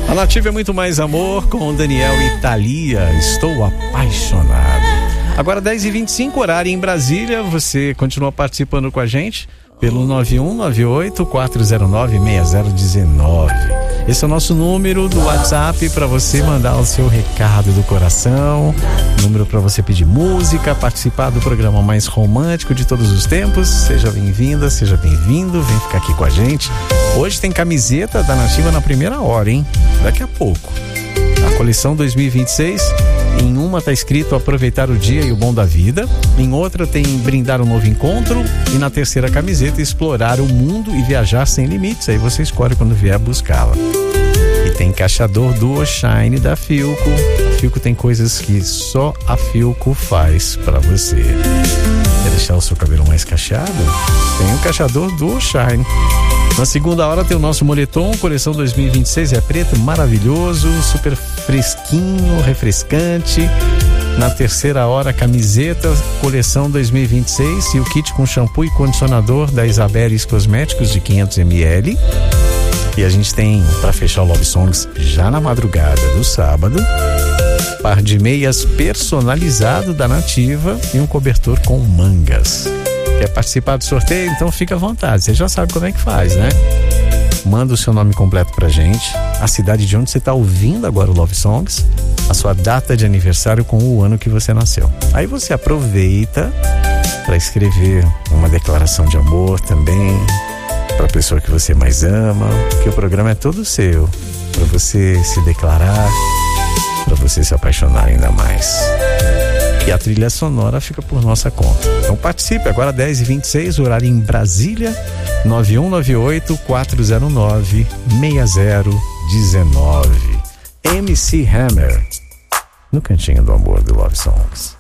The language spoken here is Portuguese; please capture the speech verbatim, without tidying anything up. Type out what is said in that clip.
A Nativa é muito mais amor com Daniel e Thalia. Estou apaixonado. Agora dez e vinte e cinco, horário em Brasília. Você continua participando com a gente pelo nove um nove oito quatro zero nove seis zero um nove. Esse é o nosso número do WhatsApp para você mandar o seu recado do coração, número para você pedir música, participar do programa mais romântico de todos os tempos. Seja bem-vinda, seja bem-vindo, vem ficar aqui com a gente. Hoje tem camiseta da Nativa na primeira hora, hein? Daqui a pouco. A coleção dois mil e vinte e seis, em uma tá escrito aproveitar o dia e o bom da vida, em outra tem brindar um novo encontro e na terceira camiseta explorar o mundo e viajar sem limites. Aí você escolhe quando vier buscá-la. E tem encaixador Duo Shine da Filco. A Filco tem coisas que só a Filco faz pra você. Quer deixar o seu cabelo mais cacheado? Tem o encaixador Duo Shine. Na segunda hora tem o nosso moletom, coleção dois mil e vinte e seis, é preto, maravilhoso, super fresquinho, refrescante. Na terceira hora, camiseta, coleção dois mil e vinte e seis e o kit com shampoo e condicionador da Isabelis Cosméticos de quinhentos mililitros. E a gente tem, para fechar o Love Songs, já na madrugada do sábado, par de meias personalizado da Nativa e um cobertor com mangas. Quer participar do sorteio? Então fica à vontade, você já sabe como é que faz, né? Manda o seu nome completo pra gente, a cidade de onde você tá ouvindo agora o Love Songs, a sua data de aniversário com o ano que você nasceu. Aí você aproveita para escrever uma declaração de amor também para a pessoa que você mais ama, que o programa é todo seu, para você se declarar, para você se apaixonar ainda mais. E a trilha sonora fica por nossa conta. Então participe, agora dez e vinte e seis, horário em Brasília, nove um nove oito quatro zero nove seis zero um nove. M C Hammer, no Cantinho do Amor do Love Songs.